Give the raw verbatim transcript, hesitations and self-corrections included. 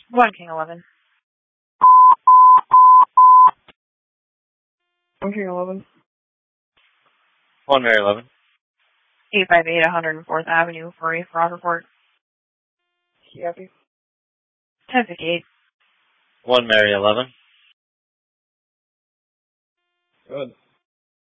One King eleven. One King eleven. One Mary eleven. eight five eight, one hundred fourth Avenue for a fraud report. Happy. ten fifty-eight. One Mary eleven. Good.